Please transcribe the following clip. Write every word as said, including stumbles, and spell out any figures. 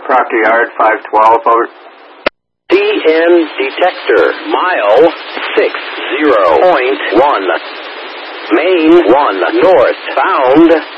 Proctor Yard, five twelve, over. C N detector, mile six zero point one. Main one north, found